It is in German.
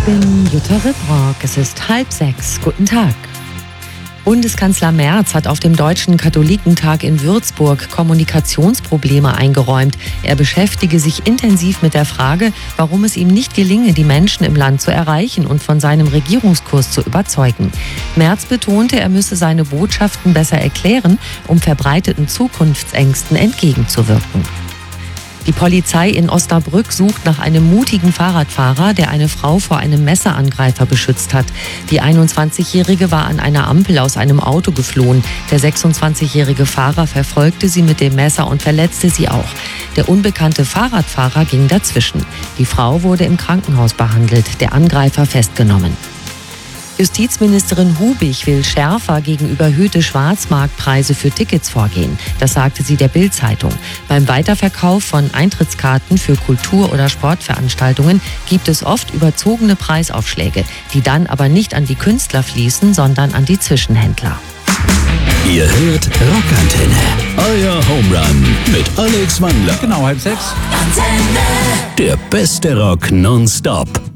bin Jutta Ribrock. Es ist 5:30. Guten Tag. Bundeskanzler Merz hat auf dem Deutschen Katholikentag in Würzburg Kommunikationsprobleme eingeräumt. Er beschäftige sich intensiv mit der Frage, warum es ihm nicht gelinge, die Menschen im Land zu erreichen und von seinem Regierungskurs zu überzeugen. Merz betonte, er müsse seine Botschaften besser erklären, um verbreiteten Zukunftsängsten entgegenzuwirken. Die Polizei in Osnabrück sucht nach einem mutigen Fahrradfahrer, der eine Frau vor einem Messerangreifer beschützt hat. Die 21-Jährige war an einer Ampel aus einem Auto geflohen. Der 26-jährige Fahrer verfolgte sie mit dem Messer und verletzte sie auch. Der unbekannte Fahrradfahrer ging dazwischen. Die Frau wurde im Krankenhaus behandelt, der Angreifer festgenommen. Justizministerin Hubig will schärfer gegen überhöhte Schwarzmarktpreise für Tickets vorgehen. Das sagte sie der Bild-Zeitung. Beim Weiterverkauf von Eintrittskarten für Kultur- oder Sportveranstaltungen gibt es oft überzogene Preisaufschläge, die dann aber nicht an die Künstler fließen, sondern an die Zwischenhändler. Ihr hört Rockantenne, euer Home Run mit Alex Wandler. Genau, 5:30. Der beste Rock nonstop.